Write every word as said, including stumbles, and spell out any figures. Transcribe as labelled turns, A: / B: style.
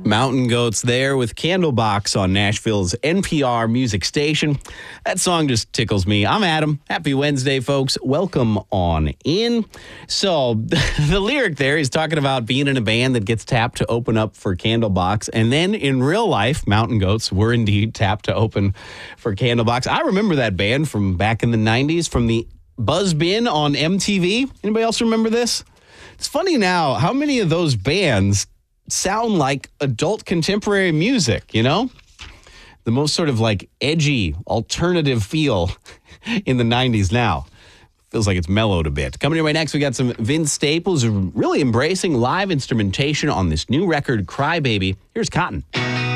A: Mountain Goats there with Candlebox on Nashville's N P R music station. That song just tickles me. I'm Adam. Happy Wednesday, folks. Welcome on in. So the lyric there is talking about being in a band that gets tapped to open up for Candlebox. And then in real life, Mountain Goats were indeed tapped to open for Candlebox. I remember that band from back in the nineties from the Buzz Bin on M T V. Anybody else remember this? It's funny now how many of those bands sound like adult contemporary music, you know? The most sort of like edgy, alternative feel in the nineties now. Feels like it's mellowed a bit. Coming in right next, we got some Vince Staples really embracing live instrumentation on this new record, Cry Baby. Here's Cotton.